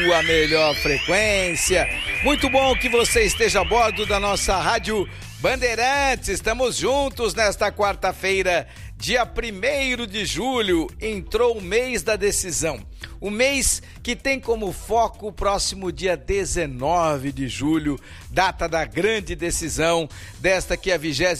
sua melhor frequência. Muito bom que você esteja a bordo da nossa Rádio Bandeirantes. Estamos juntos nesta quarta-feira, dia 1º de julho. Entrou o mês da decisão. O mês que tem como foco o próximo dia 19 de julho, data da grande decisão desta que é a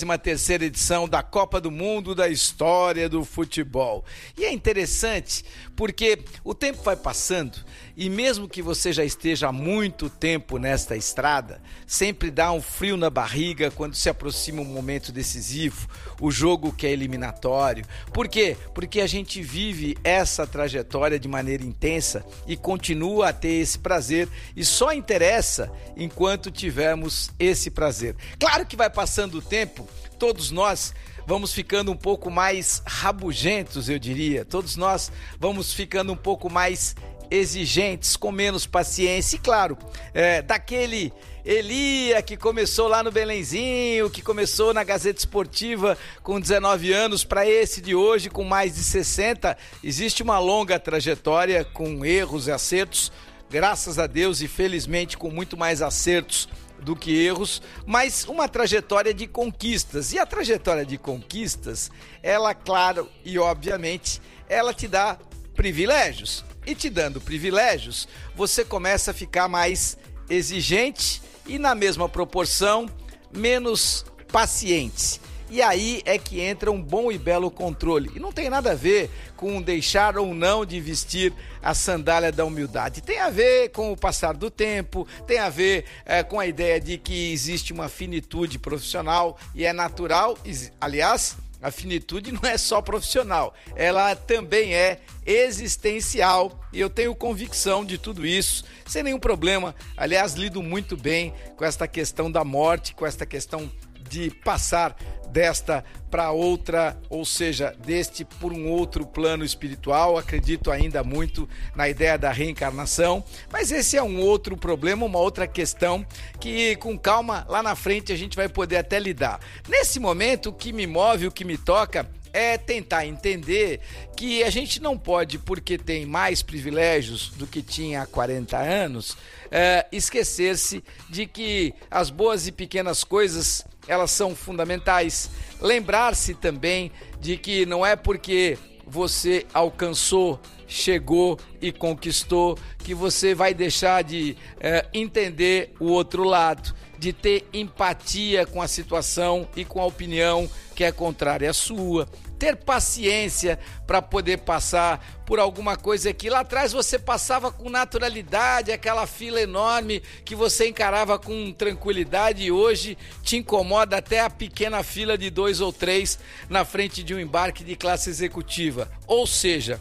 23ª edição da Copa do Mundo da história do futebol. E é interessante porque o tempo vai passando e mesmo que você já esteja há muito tempo nesta estrada, sempre dá um frio na barriga quando se aproxima um momento decisivo, o jogo que é eliminatório. Por quê? Porque a gente vive essa trajetória de maneira intensa e continua a ter esse prazer e só interessa enquanto tivermos esse prazer. Claro que vai passando o tempo, todos nós vamos ficando um pouco mais rabugentos, eu diria. Todos nós vamos ficando um pouco mais exigentes, com menos paciência. E claro, daquele Elia que começou lá no Belenzinho, que começou na Gazeta Esportiva com 19 anos, para esse de hoje com mais de 60, existe uma longa trajetória com erros e acertos, graças a Deus e felizmente com muito mais acertos do que erros, mas uma trajetória de conquistas. E a trajetória de conquistas, ela, claro e obviamente, ela te dá privilégios. E te dando privilégios, você começa a ficar mais exigente e, na mesma proporção, menos paciente. E aí é que entra um bom e belo controle. E não tem nada a ver com deixar ou não de vestir a sandália da humildade. Tem a ver com o passar do tempo, tem a ver com a ideia de que existe uma finitude profissional e é natural. Aliás, a finitude não é só profissional, ela também é existencial e eu tenho convicção de tudo isso, sem nenhum problema. Aliás, lido muito bem com esta questão da morte, com esta questão de passar desta para outra, ou seja, deste por um outro plano espiritual. Acredito ainda muito na ideia da reencarnação, mas esse é um outro problema, uma outra questão que com calma lá na frente a gente vai poder até lidar. Nesse momento, o que me move, o que me toca é tentar entender que a gente não pode, porque tem mais privilégios do que tinha há 40 anos, esquecer-se de que as boas e pequenas coisas, elas são fundamentais. Lembrar-se também de que não é porque você alcançou, chegou e conquistou que você vai deixar de entender o outro lado, de ter empatia com a situação e com a opinião que é contrária à sua, ter paciência para poder passar por alguma coisa que lá atrás você passava com naturalidade, aquela fila enorme que você encarava com tranquilidade e hoje te incomoda até a pequena fila de 2 ou 3 na frente de um embarque de classe executiva. Ou seja,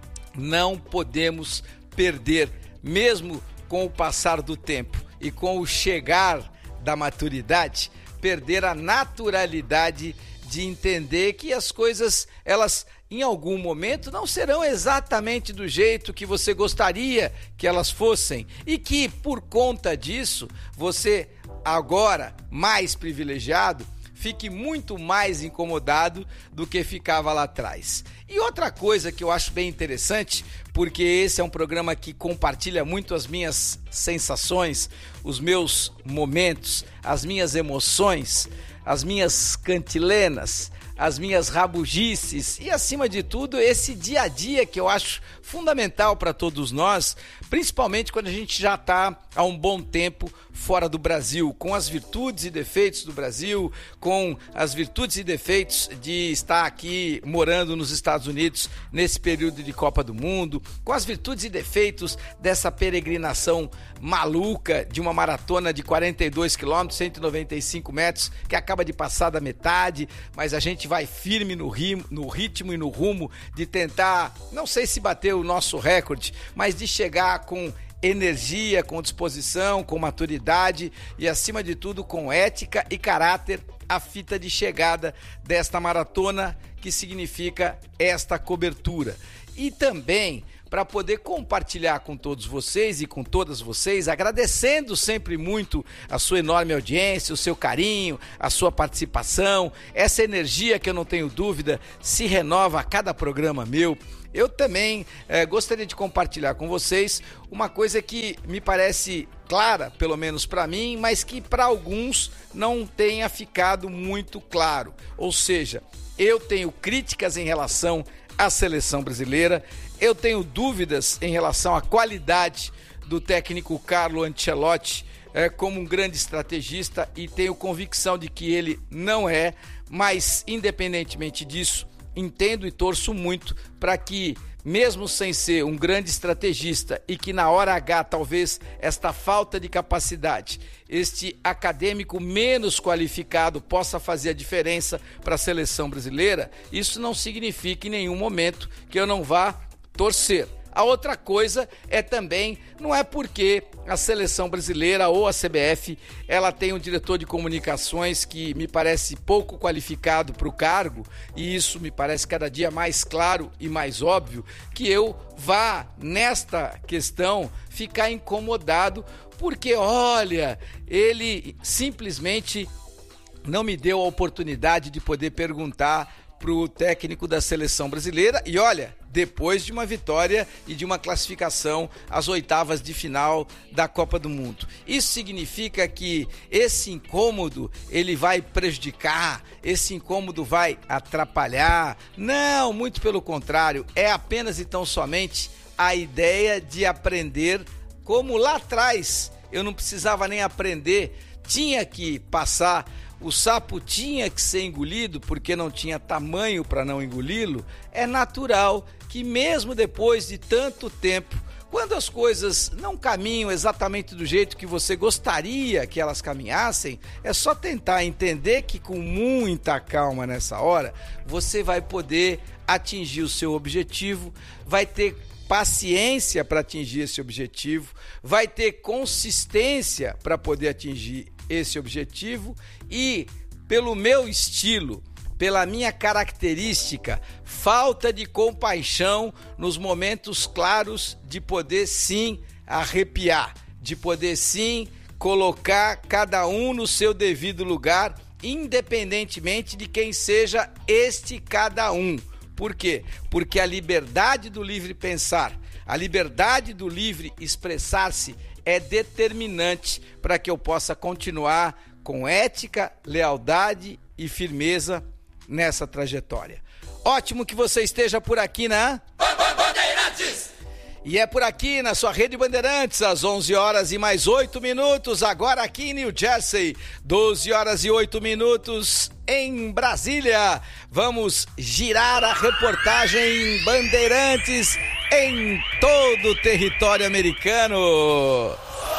não podemos perder, mesmo com o passar do tempo e com o chegar da maturidade, perder a naturalidade de entender que as coisas, elas em algum momento não serão exatamente do jeito que você gostaria que elas fossem e que por conta disso, você agora mais privilegiado, fique muito mais incomodado do que ficava lá atrás. E outra coisa que eu acho bem interessante, porque esse é um programa que compartilha muito as minhas sensações, os meus momentos, as minhas emoções, as minhas cantilenas, as minhas rabugices e, acima de tudo, esse dia a dia que eu acho fundamental para todos nós, principalmente quando a gente já está há um bom tempo fora do Brasil, com as virtudes e defeitos do Brasil, com as virtudes e defeitos de estar aqui morando nos Estados Unidos nesse período de Copa do Mundo, com as virtudes e defeitos dessa peregrinação maluca de uma maratona de 42 quilômetros, 195 metros, que acaba de passar da metade, mas a gente vai firme no ritmo e no rumo de tentar, não sei se bater o nosso recorde, mas de chegar com energia, com disposição, com maturidade e, acima de tudo, com ética e caráter, a fita de chegada desta maratona, que significa esta cobertura. E também para poder compartilhar com todos vocês e com todas vocês, agradecendo sempre muito a sua enorme audiência, o seu carinho, a sua participação, essa energia que eu não tenho dúvida se renova a cada programa meu. eu também gostaria de compartilhar com vocês uma coisa que me parece clara, pelo menos para mim, mas que para alguns não tenha ficado muito claro. Ou seja, eu tenho críticas em relação à seleção brasileira, eu tenho dúvidas em relação à qualidade do técnico Carlo Ancelotti como um grande estrategista, e tenho convicção de que ele não é, mas independentemente disso, entendo e torço muito para que, mesmo sem ser um grande estrategista e que na hora H talvez esta falta de capacidade, este acadêmico menos qualificado possa fazer a diferença para a seleção brasileira, isso não significa em nenhum momento que eu não vá torcer. A outra coisa é também, não é porque a seleção brasileira ou a CBF, ela tem um diretor de comunicações que me parece pouco qualificado para o cargo, e isso me parece cada dia mais claro e mais óbvio, que eu vá, nesta questão, ficar incomodado, porque, olha, ele simplesmente não me deu a oportunidade de poder perguntar para o técnico da seleção brasileira, e olha, depois de uma vitória e de uma classificação às oitavas de final da Copa do Mundo. Isso significa que esse incômodo ele vai prejudicar, esse incômodo vai atrapalhar? Não, muito pelo contrário, é apenas e tão somente a ideia de aprender como lá atrás eu não precisava nem aprender, tinha que passar. O sapo tinha que ser engolido porque não tinha tamanho para não engoli-lo. É natural que mesmo depois de tanto tempo, quando as coisas não caminham exatamente do jeito que você gostaria que elas caminhassem, é só tentar entender que com muita calma nessa hora, você vai poder atingir o seu objetivo, vai ter paciência para atingir esse objetivo, vai ter consistência para poder atingir esse objetivo e, pelo meu estilo, pela minha característica, falta de compaixão nos momentos claros de poder sim arrepiar, de poder sim colocar cada um no seu devido lugar, independentemente de quem seja este cada um. Por quê? Porque a liberdade do livre pensar, a liberdade do livre expressar-se é determinante para que eu possa continuar com ética, lealdade e firmeza nessa trajetória. Ótimo que você esteja por aqui na Bandeirantes! E é por aqui na sua Rede Bandeirantes, às 11 horas e mais 8 minutos, agora aqui em New Jersey, 12 horas e 8 minutos em Brasília. Vamos girar a reportagem Bandeirantes em todo o território americano.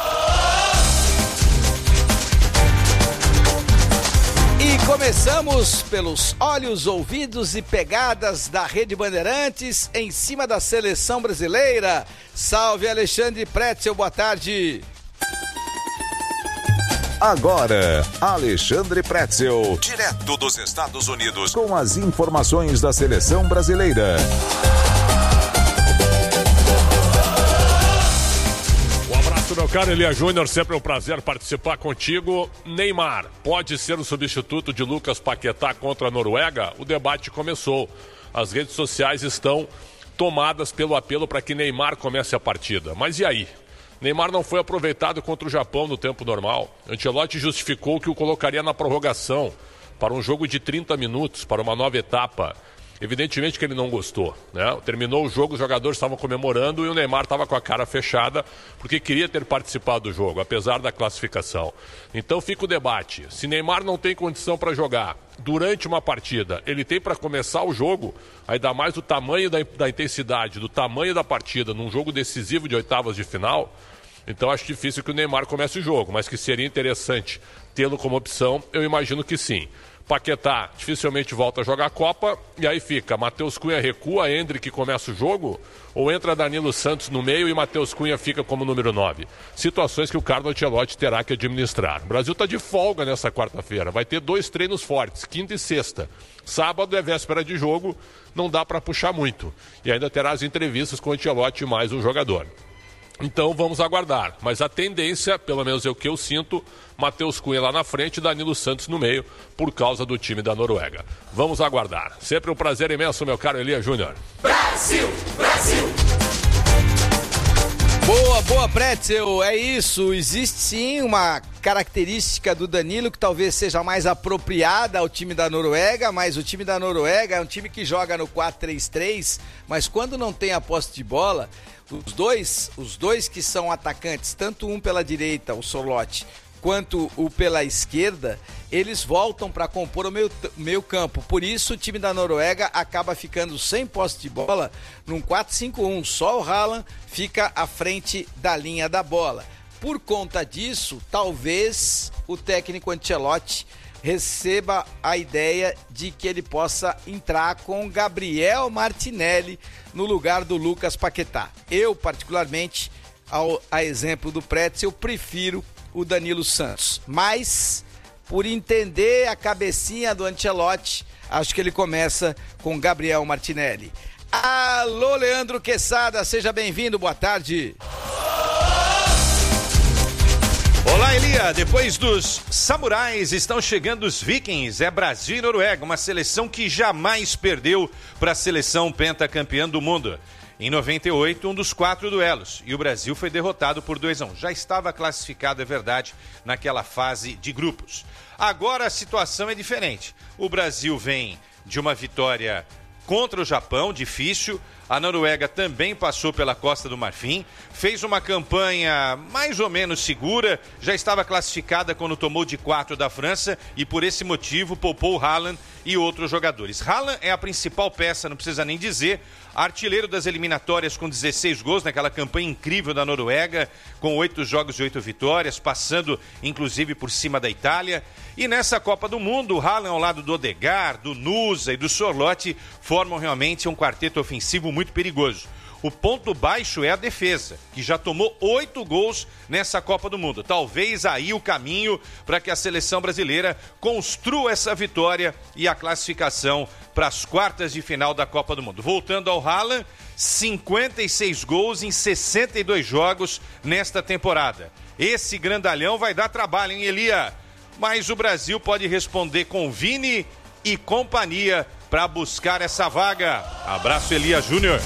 E começamos pelos olhos, ouvidos e pegadas da Rede Bandeirantes em cima da seleção brasileira. Salve, Alexandre Pretzel, boa tarde. Agora, Alexandre Pretzel, direto dos Estados Unidos, com as informações da seleção brasileira. Meu caro Elia Júnior, sempre um prazer participar contigo. Neymar pode ser o substituto de Lucas Paquetá contra a Noruega? O debate começou. As redes sociais estão tomadas pelo apelo para que Neymar comece a partida. Mas e aí? Neymar não foi aproveitado contra o Japão no tempo normal. Ancelotti justificou que o colocaria na prorrogação para um jogo de 30 minutos, para uma nova etapa. Evidentemente que ele não gostou, né? Terminou o jogo, os jogadores estavam comemorando e o Neymar estava com a cara fechada porque queria ter participado do jogo, apesar da classificação. Então fica o debate. Se Neymar não tem condição para jogar durante uma partida, ele tem para começar o jogo, ainda mais do tamanho da intensidade, do tamanho da partida, num jogo decisivo de oitavas de final. Então acho difícil que o Neymar comece o jogo, mas que seria interessante tê-lo como opção, eu imagino que sim. Paquetá dificilmente volta a jogar a Copa, e aí fica, Matheus Cunha recua, Endrick começa o jogo, ou entra Danilo Santos no meio e Matheus Cunha fica como número 9. Situações que o Carlo Ancelotti terá que administrar. O Brasil está de folga nessa quarta-feira, vai ter 2 treinos fortes, quinta e sexta. Sábado é véspera de jogo, não dá para puxar muito. E ainda terá as entrevistas com o Ancelotti e mais um jogador. Então vamos aguardar, mas a tendência, pelo menos é o que eu sinto, Matheus Cunha lá na frente e Danilo Santos no meio, por causa do time da Noruega. Vamos aguardar. Sempre um prazer imenso, meu caro Elia Júnior. Brasil, Brasil. Boa, Pretzel, é isso. Existe sim uma característica do Danilo que talvez seja mais apropriada ao time da Noruega, mas o time da Noruega é um time que joga no 4-3-3, mas quando não tem a posse de bola, os dois que são atacantes, tanto um pela direita, o Sørloth, quanto o pela esquerda, eles voltam para compor o meio campo. Por isso o time da Noruega acaba ficando sem posse de bola num 4-5-1. Só o Haaland fica à frente da linha da bola. Por conta disso, talvez o técnico Ancelotti receba a ideia de que ele possa entrar com Gabriel Martinelli no lugar do Lucas Paquetá. Eu, particularmente, a exemplo do Pretzel, eu prefiro o Danilo Santos, mas por entender a cabecinha do Ancelotti, acho que ele começa com Gabriel Martinelli. Alô, Leandro Quesada, seja bem-vindo, boa tarde. Olá, Elia, depois dos samurais estão chegando os vikings, é Brasil e Noruega, uma seleção que jamais perdeu para a seleção pentacampeã do mundo. Em 98, um dos 4 duelos, e o Brasil foi derrotado por 2-1. Já estava classificado, é verdade, naquela fase de grupos. Agora a situação é diferente. O Brasil vem de uma vitória contra o Japão, difícil. A Noruega também passou pela Costa do Marfim, fez uma campanha mais ou menos segura, já estava classificada quando tomou de 4 da França e por esse motivo poupou Haaland e outros jogadores. Haaland é a principal peça, não precisa nem dizer, artilheiro das eliminatórias com 16 gols naquela campanha incrível da Noruega, com 8 jogos e 8 vitórias, passando inclusive por cima da Itália. E nessa Copa do Mundo, o Haaland ao lado do Odegaard, do Nusa e do Sørloth formam realmente um quarteto ofensivo muito perigoso. O ponto baixo é a defesa, que já tomou 8 gols nessa Copa do Mundo. Talvez aí o caminho para que a seleção brasileira construa essa vitória e a classificação para as quartas de final da Copa do Mundo. Voltando ao Haaland, 56 gols em 62 jogos nesta temporada. Esse grandalhão vai dar trabalho, hein, Elia? Mas o Brasil pode responder com Vini e companhia para buscar essa vaga. Abraço, Elia Júnior.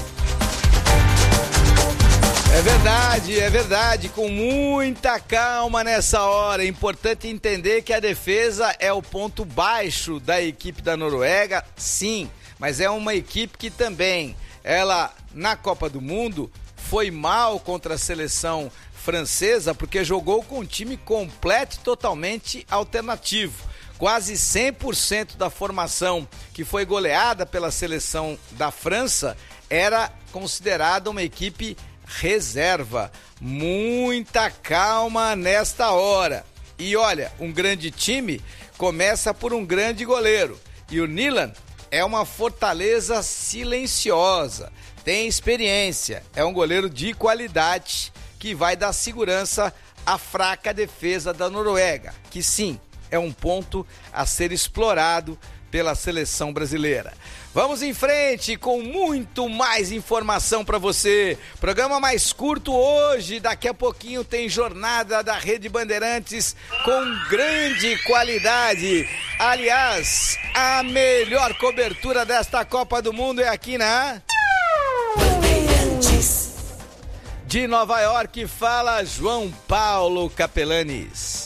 É verdade, com muita calma nessa hora. É importante entender que a defesa é o ponto baixo da equipe da Noruega, sim, mas é uma equipe que também, ela na Copa do Mundo foi mal contra a seleção francesa porque jogou com um time completo e totalmente alternativo. Quase 100% da formação que foi goleada pela seleção da França era considerada uma equipe reserva. Muita calma nesta hora. E olha, um grande time começa por um grande goleiro. E o Nyland é uma fortaleza silenciosa, tem experiência, é um goleiro de qualidade que vai dar segurança à fraca defesa da Noruega, que sim, é um ponto a ser explorado pela seleção brasileira. Vamos em frente com muito mais informação para você. Programa mais curto hoje, daqui a pouquinho tem jornada da Rede Bandeirantes com grande qualidade. Aliás, a melhor cobertura desta Copa do Mundo é aqui na Bandeirantes. De Nova York fala João Paulo Capelanes.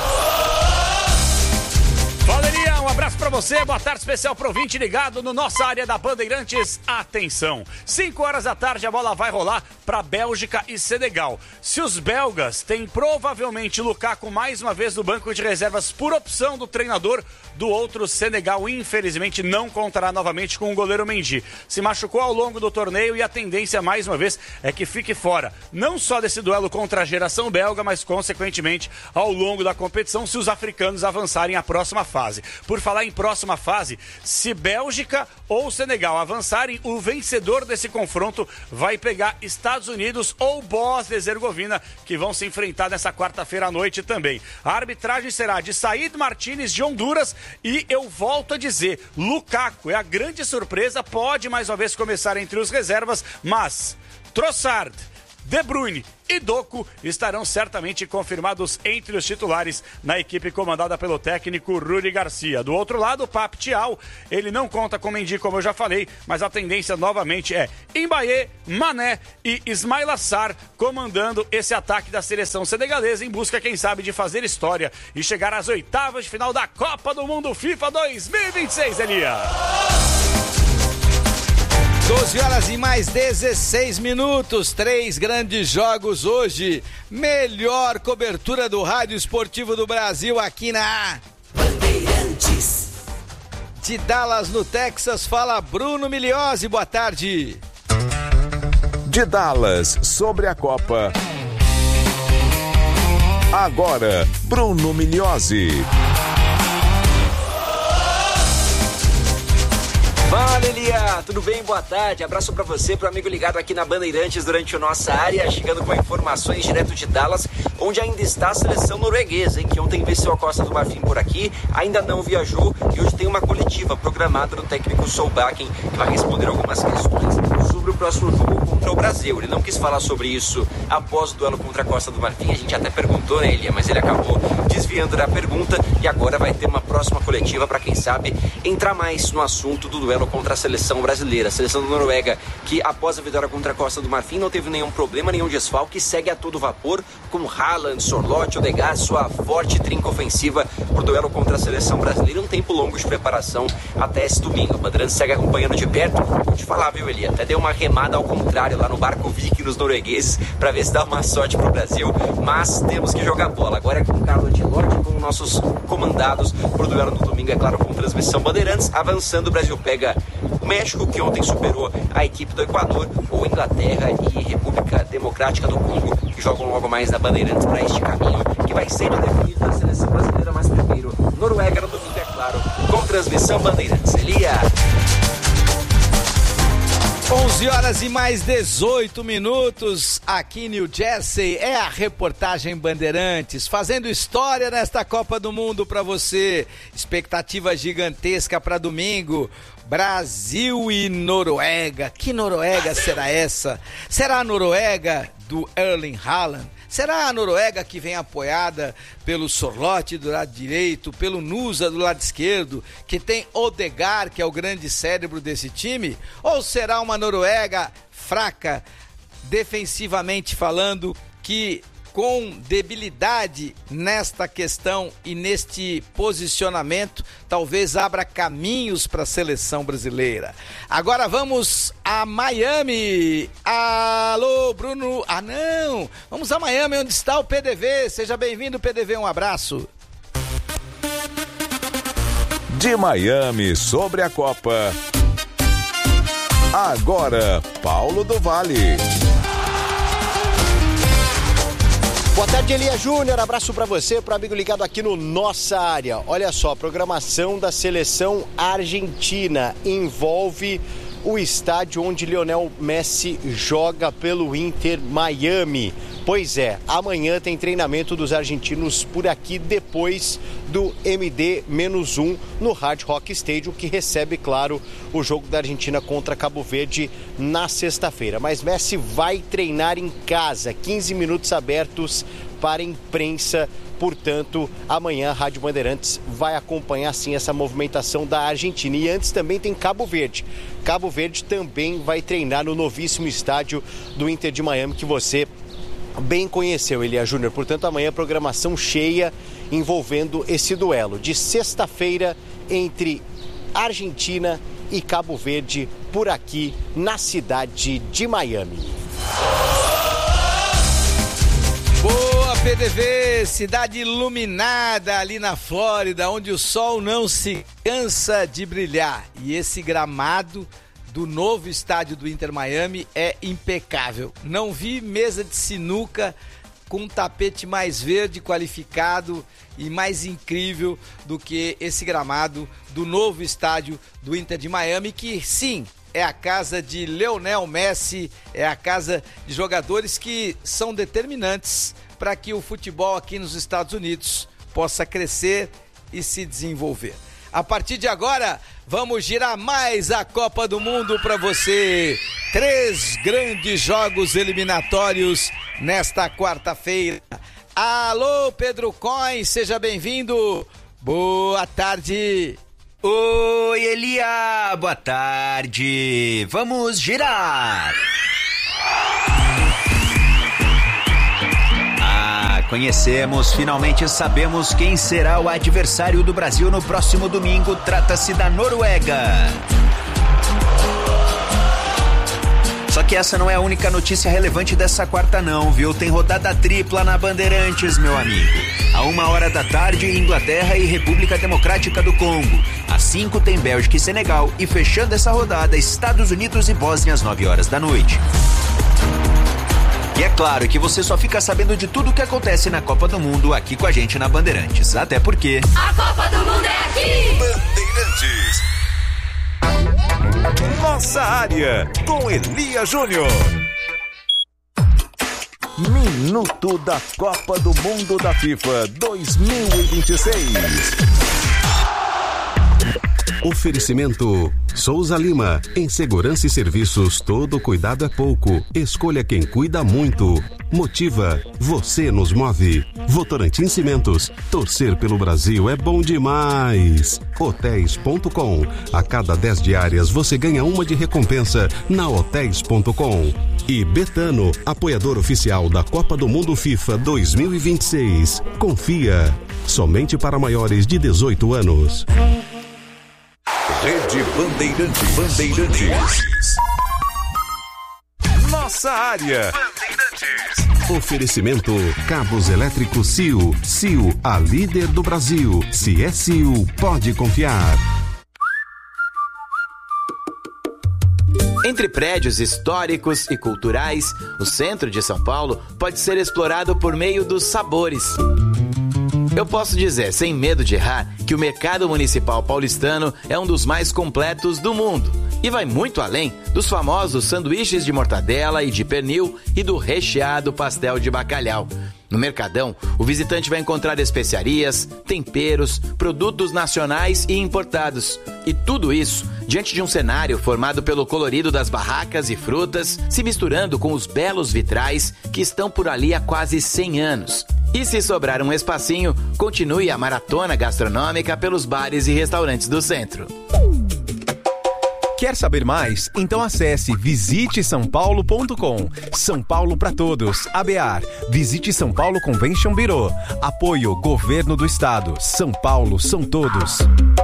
Valeria, um abraço pra você, boa tarde especial pro ouvinte ligado no nossa área da Bandeirantes. Atenção, 5 horas da tarde a bola vai rolar pra Bélgica e Senegal. Se os belgas têm provavelmente Lukaku mais uma vez no banco de reservas por opção do treinador, do outro Senegal infelizmente não contará novamente com o goleiro Mendy. Se machucou ao longo do torneio e a tendência mais uma vez é que fique fora, não só desse duelo contra a geração belga, mas consequentemente ao longo da competição se os africanos avançarem à próxima fase. Por falar em próxima fase, se Bélgica ou Senegal avançarem, o vencedor desse confronto vai pegar Estados Unidos ou Bósnia e Herzegovina, que vão se enfrentar nessa quarta-feira à noite também. A arbitragem será de Said Martínez de Honduras e eu volto a dizer, Lukaku é a grande surpresa, pode mais uma vez começar entre os reservas, mas Trossard, De Bruyne e Doku estarão certamente confirmados entre os titulares na equipe comandada pelo técnico Rudi Garcia. Do outro lado, o Pape Thiaw, ele não conta com Mendy, como eu já falei, mas a tendência novamente é Mbaye, Mané e Ismaila Sarr comandando esse ataque da seleção senegalesa em busca, quem sabe, de fazer história e chegar às oitavas de final da Copa do Mundo FIFA 2026, Elia. 12 horas e mais 16 minutos, 3 grandes jogos hoje. Melhor cobertura do Rádio Esportivo do Brasil aqui na Bandeirantes. De Dallas, no Texas, fala Bruno Migliozzi, boa tarde. De Dallas, sobre a Copa. Agora, Bruno Migliozzi. Fala, Elia, tudo bem? Boa tarde, abraço pra você, pro amigo ligado aqui na Bandeirantes durante a nossa área, chegando com informações direto de Dallas, onde ainda está a seleção norueguesa, hein, que ontem venceu a Costa do Marfim por aqui, ainda não viajou e hoje tem uma coletiva programada do técnico Solbakken, que vai responder algumas questões sobre o próximo jogo contra o Brasil. Ele não quis falar sobre isso após o duelo contra a Costa do Marfim, a gente até perguntou, né, Elia, mas ele acabou desviando da pergunta e agora vai ter uma próxima coletiva para, quem sabe, entrar mais no assunto do duelo contra a seleção brasileira, a seleção da Noruega, que após a vitória contra a Costa do Marfim não teve nenhum problema, nenhum desfalque, segue a todo vapor com Haaland, Sorloth, Odegaard, sua forte trinca ofensiva pro duelo contra a seleção brasileira, um tempo longo de preparação até esse domingo. O Bandeirantes segue acompanhando de perto, vou te falar, viu, Eli, até deu uma remada ao contrário lá no barco Viking dos noruegueses para ver se dá uma sorte pro Brasil, mas temos que jogar bola. Agora é com o Carlo Ancelotti, com nossos comandados pro duelo no domingo, é claro, com transmissão Bandeirantes. Avançando, o Brasil pega o México, que ontem superou a equipe do Equador, ou Inglaterra e República Democrática do Congo, que jogam logo mais na Bandeirantes para este caminho, que vai ser definido na seleção brasileira, mas primeiro Noruega no domingo, é claro, com transmissão Bandeirantes. Elia. 11 horas e mais 18 minutos aqui em New Jersey, é a reportagem Bandeirantes, fazendo história nesta Copa do Mundo para você. Expectativa gigantesca para domingo. Brasil e Noruega. Que Noruega será essa? Será a Noruega do Erling Haaland? Será a Noruega que vem apoiada pelo Sorloth do lado direito, pelo Nusa do lado esquerdo, que tem Odegaard, que é o grande cérebro desse time? Ou será uma Noruega fraca, defensivamente falando, que com debilidade nesta questão e neste posicionamento, talvez abra caminhos para a seleção brasileira. Agora vamos a Miami. Alô, Bruno. Ah, não. Vamos a Miami, onde está o PDV. Seja bem-vindo, PDV. Um abraço. De Miami, sobre a Copa. Agora, Paulo do Vale. Boa tarde, Elia Júnior, abraço para você, para o amigo ligado aqui no Nossa Área. Olha só, a programação da seleção argentina envolve o estádio onde Lionel Messi joga pelo Inter Miami. Pois é, amanhã tem treinamento dos argentinos por aqui depois do MD-1 no Hard Rock Stadium, que recebe, claro, o jogo da Argentina contra Cabo Verde na sexta-feira. Mas Messi vai treinar em casa, 15 minutos abertos para a imprensa. Portanto, amanhã a Rádio Bandeirantes vai acompanhar, sim, essa movimentação da Argentina. E antes também tem Cabo Verde. Cabo Verde também vai treinar no novíssimo estádio do Inter de Miami, que você bem conheceu, Elia Júnior. Portanto, amanhã programação cheia envolvendo esse duelo de sexta-feira entre Argentina e Cabo Verde por aqui na cidade de Miami. Boa, PDV, cidade iluminada ali na Flórida, onde o sol não se cansa de brilhar. E esse gramado do novo estádio do Inter Miami é impecável. Não vi mesa de sinuca com um tapete mais verde qualificado e mais incrível do que esse gramado do novo estádio do Inter de Miami, que sim, é a casa de Lionel Messi, é a casa de jogadores que são determinantes para que o futebol aqui nos Estados Unidos possa crescer e se desenvolver. A partir de agora, vamos girar mais a Copa do Mundo para você. 3 grandes jogos eliminatórios nesta quarta-feira. Alô, Pedro Coin, seja bem-vindo. Boa tarde. Oi, Elia, boa tarde. Vamos girar. Conhecemos, finalmente sabemos quem será o adversário do Brasil no próximo domingo. Trata-se da Noruega. Só que essa não é a única notícia relevante dessa quarta não, viu? Tem rodada tripla na Bandeirantes, meu amigo. À 13h, Inglaterra e República Democrática do Congo. Às 5 tem Bélgica e Senegal. E fechando essa rodada, Estados Unidos e Bósnia às 9h. E é claro que você só fica sabendo de tudo o que acontece na Copa do Mundo aqui com a gente na Bandeirantes. Até porque... a Copa do Mundo é aqui! Bandeirantes. Nossa área, com Elia Júnior. Minuto da Copa do Mundo da FIFA 2026. Oferecimento Souza Lima, em segurança e serviços, todo cuidado é pouco. Escolha quem cuida muito. Motiva, você nos move. Votorantim Cimentos, torcer pelo Brasil é bom demais. Hotéis.com, a cada 10 diárias você ganha uma de recompensa na Hotéis.com. E Betano, apoiador oficial da Copa do Mundo FIFA 2026. Confia, somente para maiores de 18 anos. Rede Bandeirantes. Nossa área. Oferecimento Cabos Elétricos Sil. Sil, a líder do Brasil. Se é Sil, pode confiar. Entre prédios históricos e culturais, o centro de São Paulo pode ser explorado por meio dos sabores. Eu posso dizer, sem medo de errar, que o mercado municipal paulistano é um dos mais completos do mundo e vai muito além dos famosos sanduíches de mortadela e de pernil e do recheado pastel de bacalhau. No Mercadão, o visitante vai encontrar especiarias, temperos, produtos nacionais e importados. E tudo isso diante de um cenário formado pelo colorido das barracas e frutas, se misturando com os belos vitrais que estão por ali há quase 100 anos. E se sobrar um espacinho, continue a maratona gastronômica pelos bares e restaurantes do centro. Quer saber mais? Então acesse visitesaopaulo.com. São Paulo para todos. ABAR. Visite São Paulo Convention Bureau. Apoio Governo do Estado. São Paulo são todos.